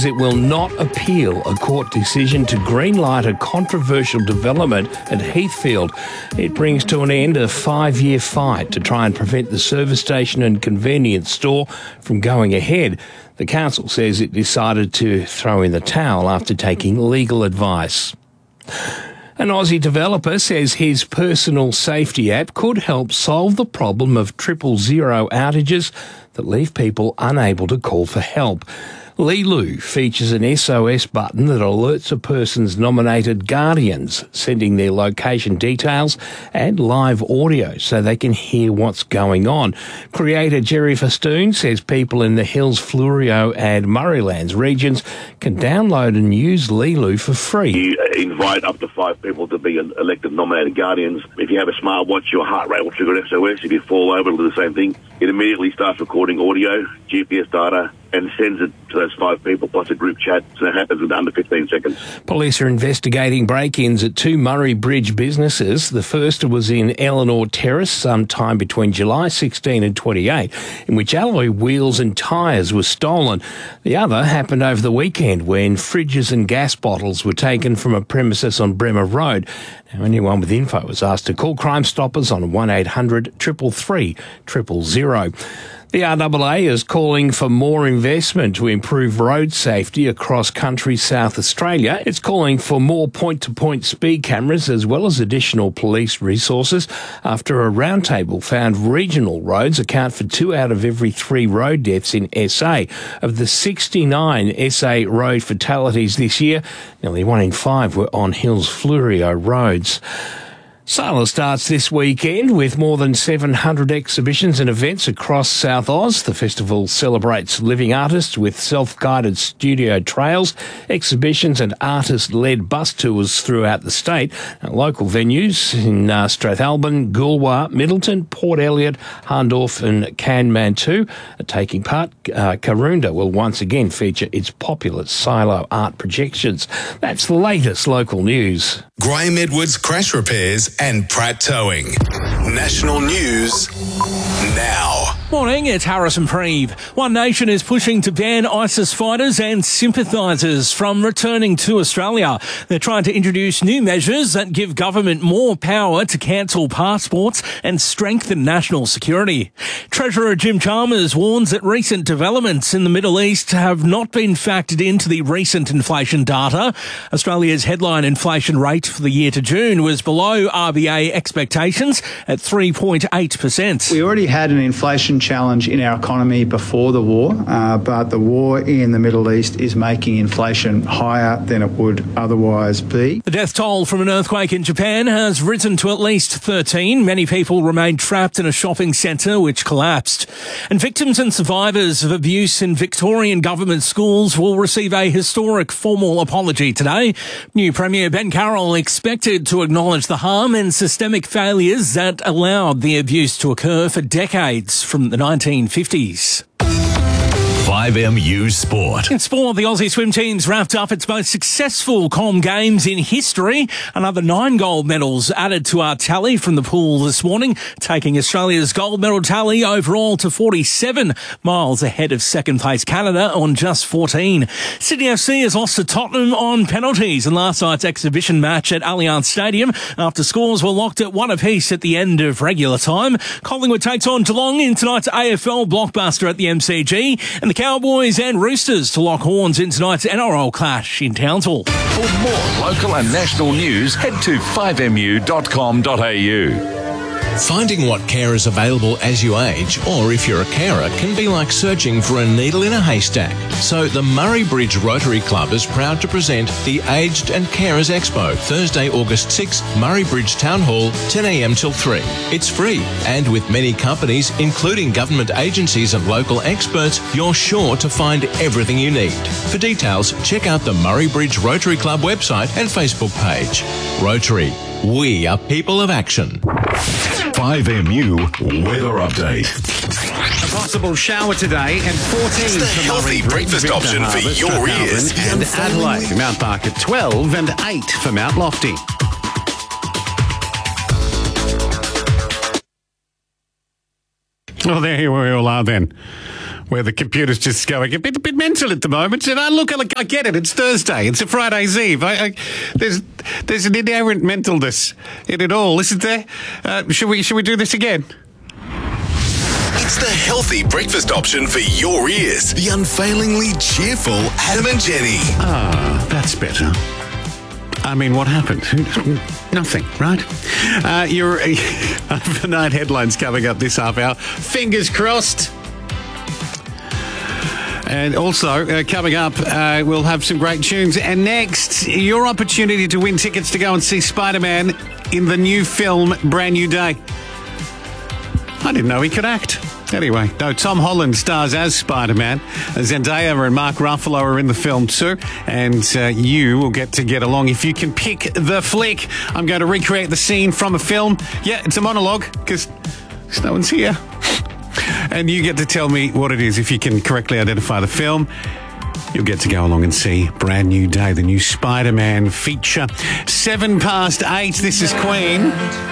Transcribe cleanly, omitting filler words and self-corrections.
says it will not appeal a court decision to greenlight a controversial development at Heathfield. It brings to an end a 5-year fight to try and prevent the service station and convenience store from going ahead. The council says it decided to throw in the towel after taking legal advice. An Aussie developer says his personal safety app could help solve the problem of 000 outages that leave people unable to call for help. Lilu features an SOS button that alerts a person's nominated guardians, sending their location details and live audio so they can hear what's going on. Creator Jerry Festoon says people in the Hills, Fleurieu and Murraylands regions can download and use Lilu for free. You invite up to 5 people to be elected nominated guardians. If you have a smartwatch, your heart rate will trigger SOS. If you fall over, it'll do the same thing. It immediately starts recording audio, GPS data, and sends it to those 5 people plus a group chat, so it happens within under 15 seconds. Police are investigating break-ins at 2 Murray Bridge businesses. The first was in Eleanor Terrace sometime between July 16 and 28, in which alloy wheels and tyres were stolen. The other happened over the weekend when fridges and gas bottles were taken from a premises on Bremer Road. Now, anyone with info was asked to call Crime Stoppers on 1800 333 000. The RAA is calling for more investment to improve road safety across country South Australia. It's calling for more point-to-point speed cameras as well as additional police resources after a roundtable found regional roads account for 2 out of every 3 road deaths in SA. Of the 69 SA road fatalities this year, nearly 1 in 5 were on Hills Fleurieu roads. Sala starts this weekend with more than 700 exhibitions and events across South Oz. The festival celebrates living artists with self-guided studio trails, exhibitions and artist-led bus tours throughout the state. Local venues in Strathalbyn, Goolwa, Middleton, Port Elliot, Hahndorf and Kanmantoo are taking part. Karoonda will once again feature its popular silo art projections. That's the latest local news. Graham Edwards Crash Repairs and Pratt Towing. National News now. Morning, it's Harrison Preeve. One Nation is pushing to ban ISIS fighters and sympathisers from returning to Australia. They're trying to introduce new measures that give government more power to cancel passports and strengthen national security. Treasurer Jim Chalmers warns that recent developments in the Middle East have not been factored into the recent inflation data. Australia's headline inflation rate for the year to June was below RBA expectations at 3.8%. We already had an inflation challenge in our economy before the war, but the war in the Middle East is making inflation higher than it would otherwise be. The death toll from an earthquake in Japan has risen to at least 13. Many people remain trapped in a shopping centre which collapsed. And victims and survivors of abuse in Victorian government schools will receive a historic formal apology today. New Premier Ben Carroll expected to acknowledge the harm and systemic failures that allowed the abuse to occur for decades from the 1950s. 5MU Sport. In sport, the Aussie swim team's wrapped up its most successful Com Games in history. Another 9 gold medals added to our tally from the pool this morning, taking Australia's gold medal tally overall to 47, miles ahead of second place Canada on just 14. Sydney FC has lost to Tottenham on penalties in last night's exhibition match at Allianz Stadium after scores were locked at 1 apiece at the end of regular time. Collingwood takes on Geelong in tonight's AFL blockbuster at the MCG, and the Cowboys and Roosters to lock horns in tonight's NRL clash in Townsville. For more local and national news, head to 5mu.com.au. Finding what care is available as you age, or if you're a carer, can be like searching for a needle in a haystack. So the Murray Bridge Rotary Club is proud to present the Aged and Carers Expo, Thursday, August 6th, Murray Bridge Town Hall, 10 a.m. till 3. It's free, and with many companies, including government agencies and local experts, you're sure to find everything you need. For details, check out the Murray Bridge Rotary Club website and Facebook page. Rotary, we are people of action. 5MU Weather Update. A possible shower today and 14 It's the for healthy Murray breakfast Victor option for Harbour, your ears. and Adelaide. Mount Barker 12 and 8 for Mount Lofty. Well, there we all are then. where the computer's just going a bit mental at the moment. And look, I get it. It's Thursday. It's a Friday's Eve. There's an inherent mentalness in it all, isn't there? Should we do this again? It's the healthy breakfast option for your ears. The unfailingly cheerful Adam and Jenny. Ah, that's better. I mean, what happened? Nothing, right? Your overnight headlines coming up this half hour. Fingers crossed. And also, coming up, we'll have some great tunes. And next, your opportunity to win tickets to go and see Spider-Man in the new film, Brand New Day. I didn't know he could act. Anyway, no, Tom Holland stars as Spider-Man. Zendaya and Mark Ruffalo are in the film too. And you will get to get along if you can pick the flick. I'm going to recreate the scene from a film. Yeah, it's a monologue because no one's here. And you get to tell me what it is. If you can correctly identify the film, you'll get to go along and see Brand New Day, the new Spider-Man feature. 8:07. This is Queen.